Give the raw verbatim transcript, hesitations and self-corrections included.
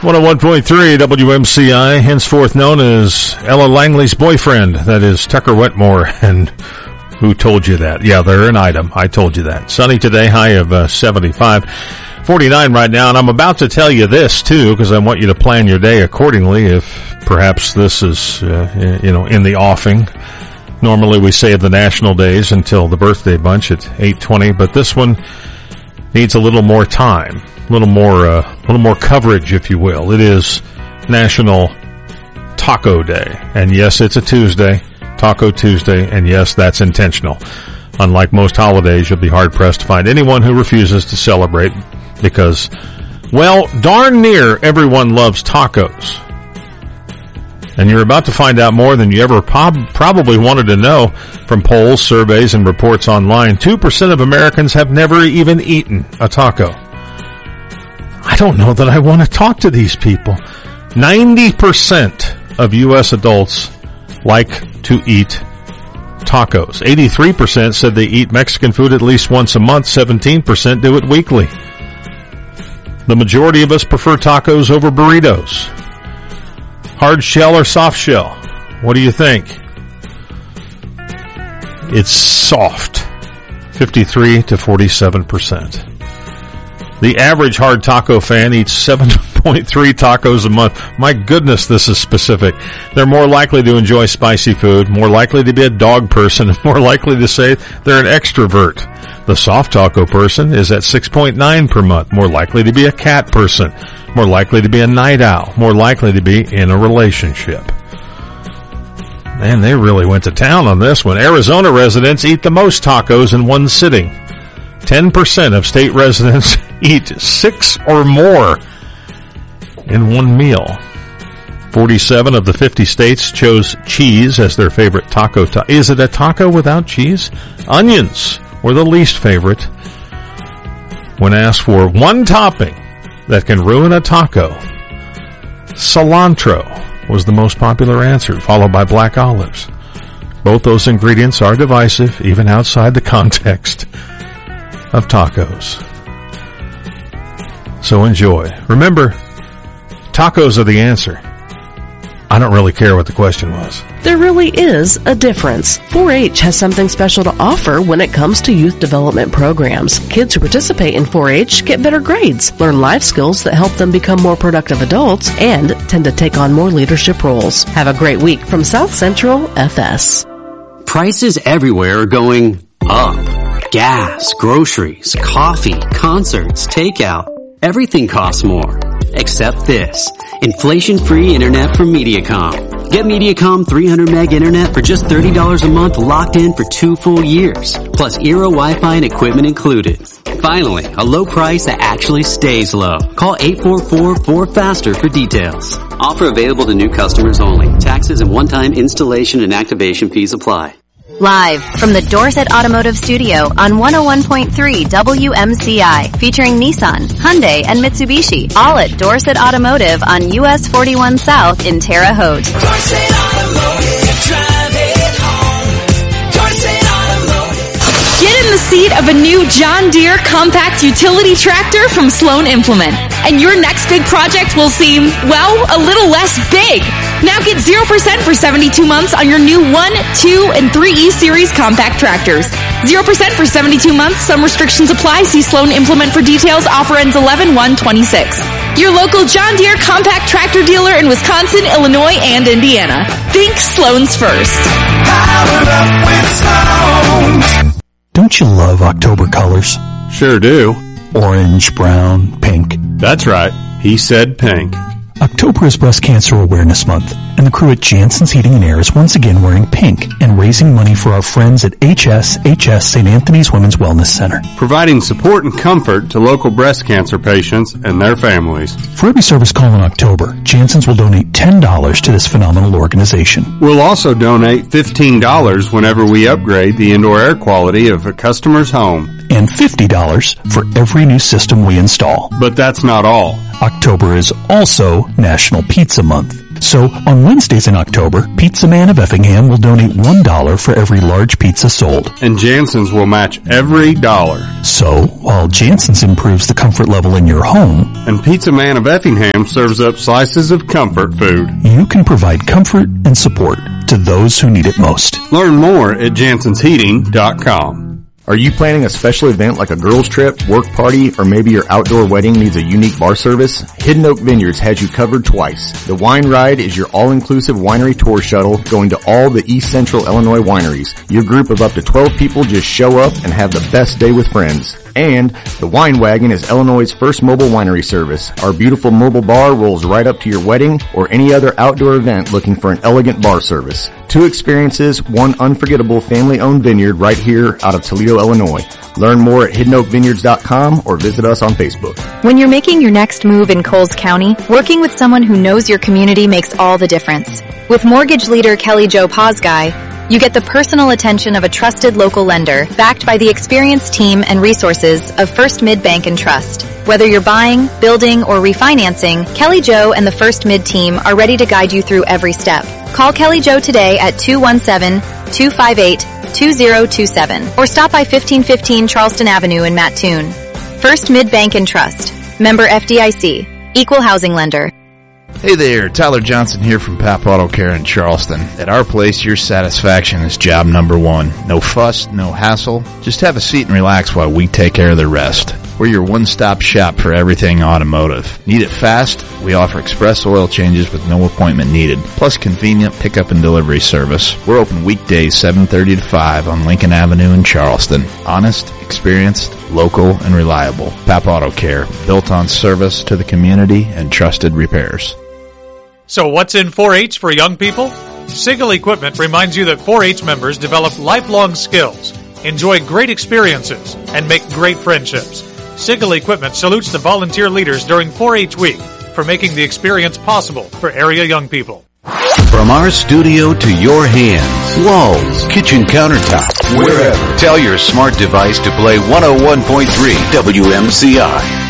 one oh one point three W M C I, henceforth known as Ella Langley's boyfriend. That is Tucker Wetmore. And who told you that? Yeah, they're an item. I told you that. Sunny today, high of uh, seventy-five. forty-nine right now, and I'm about to tell you this, too, because I want you to plan your day accordingly if perhaps this is, uh, you know, in the offing. Normally we save the national days until the birthday bunch at eight twenty, but this one needs a little more time, a little more, uh, a little more coverage, if you will. It is National Taco Day, and yes, it's a Tuesday, Taco Tuesday, and yes, that's intentional. Unlike most holidays, you'll be hard-pressed to find anyone who refuses to celebrate because, well, darn near everyone loves tacos. And you're about to find out more than you ever prob- probably wanted to know from polls, surveys, and reports online. two percent of Americans have never even eaten a taco. I don't know that I want to talk to these people. ninety percent of U S adults like to eat tacos. eighty-three percent said they eat Mexican food at least once a month. seventeen percent do it weekly. The majority of us prefer tacos over burritos. Hard shell or soft shell? What do you think? It's soft. fifty-three to forty-seven percent. The average hard taco fan eats seven point three tacos a month. My goodness, this is specific. They're more likely to enjoy spicy food, more likely to be a dog person, and more likely to say they're an extrovert. The soft taco person is at six point nine per month, more likely to be a cat person, more likely to be a night owl, more likely to be in a relationship. Man, they really went to town on this one. Arizona residents eat the most tacos in one sitting. ten percent of state residents eat six or more in one meal. forty-seven of the fifty states chose cheese as their favorite taco. Ta- Is it a taco without cheese? Onions were the least favorite. When asked for one topping that can ruin a taco, cilantro was the most popular answer, followed by black olives. Both those ingredients are divisive, even outside the context of tacos. So enjoy. Remember, tacos are the answer. I don't really care what the question was. There really is a difference. four H has something special to offer when it comes to youth development programs. Kids who participate in four H get better grades, learn life skills that help them become more productive adults, and tend to take on more leadership roles. Have a great week from South Central F S. Prices everywhere are going up. Gas, groceries, coffee, concerts, takeout. Everything costs more. Except this. Inflation-free internet from Mediacom. Get Mediacom three hundred meg internet for just thirty dollars a month, locked in for two full years. Plus Eero Wi-Fi and equipment included. Finally, a low price that actually stays low. Call eight four four, four faster for details. Offer available to new customers only. Taxes and one-time installation and activation fees apply. Live from the Dorset Automotive Studio on one oh one point three W M C I, featuring Nissan, Hyundai, and Mitsubishi, all at Dorset Automotive on U S forty-one South in Terre Haute. Dorset Automotive, drive it home. Dorset Automotive. Get in the seat of a new John Deere compact utility tractor from Sloan Implement, and your next big project will seem, well, a little less big. Now get zero percent for seventy-two months on your new one, two, and three E Series compact tractors. zero percent for seventy-two months. Some restrictions apply. See Sloan Implement for details. Offer ends eleven one twenty-six. Your local John Deere compact tractor dealer in Wisconsin, Illinois, and Indiana. Think Sloan's first. Power up with Sloan. Don't you love October colors? Sure do. Orange, brown, pink. That's right. He said pink. October is Breast Cancer Awareness Month, and the crew at Jansen's Heating and Air is once again wearing pink and raising money for our friends at H S H S Saint Anthony's Women's Wellness Center. Providing support and comfort to local breast cancer patients and their families. For every service call in October, Jansen's will donate ten dollars to this phenomenal organization. We'll also donate fifteen dollars whenever we upgrade the indoor air quality of a customer's home. And fifty dollars for every new system we install. But that's not all. October is also National Pizza Month. So, on Wednesdays in October, Pizza Man of Effingham will donate one dollar for every large pizza sold. And Jansen's will match every dollar. So, while Jansen's improves the comfort level in your home, and Pizza Man of Effingham serves up slices of comfort food, you can provide comfort and support to those who need it most. Learn more at jansons heating dot com. Are you planning a special event like a girls trip, work party, or maybe your outdoor wedding needs a unique bar service? Hidden Oak Vineyards has you covered twice. The Wine Ride is your all-inclusive winery tour shuttle going to all the East Central Illinois wineries. Your group of up to twelve people just show up and have the best day with friends. And the Wine Wagon is Illinois' first mobile winery service. Our beautiful mobile bar rolls right up to your wedding or any other outdoor event looking for an elegant bar service. Two experiences, one unforgettable family-owned vineyard right here out of Toledo, Illinois. Learn more at hidden oak vineyards dot com or visit us on Facebook. When you're making your next move in Coles County, working with someone who knows your community makes all the difference. With mortgage leader Kelly Jo Pazgai, you get the personal attention of a trusted local lender, backed by the experienced team and resources of First Mid Bank and Trust. Whether you're buying, building, or refinancing, Kelly Jo and the First Mid team are ready to guide you through every step. Call Kelly Jo today at two one seven, two five eight, two zero two seven or stop by fifteen fifteen Charleston Avenue in Mattoon. First Mid Bank and Trust. Member F D I C. Equal housing lender. Hey there, Tyler Johnson here from Pap Auto Care in Charleston. At our place, your satisfaction is job number one. No fuss, no hassle. Just have a seat and relax while we take care of the rest. We're your one-stop shop for everything automotive. Need it fast? We offer express oil changes with no appointment needed, plus convenient pickup and delivery service. We're open weekdays seven thirty to five on Lincoln Avenue in Charleston. Honest, experienced, local, and reliable. Pap Auto Care, built on service to the community and trusted repairs. So what's in four H for young people? Siegel Equipment reminds you that four H members develop lifelong skills, enjoy great experiences, and make great friendships. Siegel Equipment salutes the volunteer leaders during four H week for making the experience possible for area young people. From our studio to your hands, walls, kitchen countertops, wherever. Tell your smart device to play one oh one point three W M C I.